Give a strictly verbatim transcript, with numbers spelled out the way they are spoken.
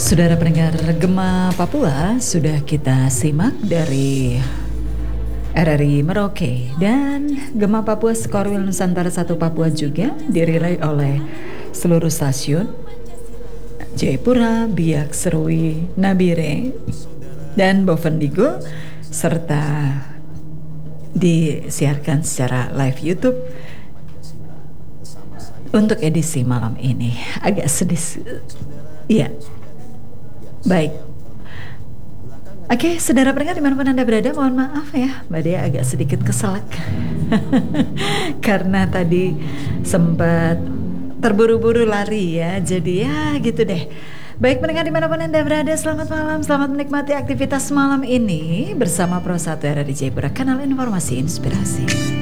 Saudara pendengar Gema Papua, sudah kita simak dari R R I Merauke dan Gema Papua Skorwil Nusantara satu Papua juga dirilai oleh seluruh stasiun Jayapura, Biak, Serui, Nabire, dan Bovendigul, serta disiarkan secara live YouTube. Untuk edisi malam ini agak sedih, iya. Baik. Oke, saudara pendengar dimanapun Anda berada, mohon maaf ya, Mbak Dea agak sedikit keselak karena tadi sempat terburu-buru lari ya, jadi ya gitu deh. Baik pendengar dimanapun Anda berada, selamat malam, selamat menikmati aktivitas malam ini bersama Pro satu R R I Jayapura, kanal informasi inspirasi.